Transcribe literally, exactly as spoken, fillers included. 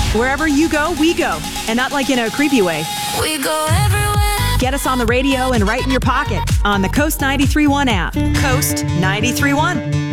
Wherever you go, we go. And not like in a creepy way. We go everywhere. Get us on the radio and right in your pocket on the Coast ninety-three point one app. Coast ninety-three point one.